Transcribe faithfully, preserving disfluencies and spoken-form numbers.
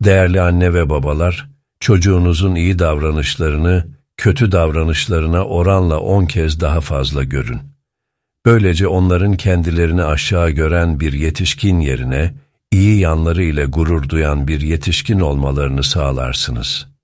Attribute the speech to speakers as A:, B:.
A: Değerli anne ve babalar, çocuğunuzun iyi davranışlarını, kötü davranışlarına oranla on kez daha fazla görün. Böylece onların kendilerini aşağı gören bir yetişkin yerine, iyi yanları ile gurur duyan bir yetişkin olmalarını sağlarsınız.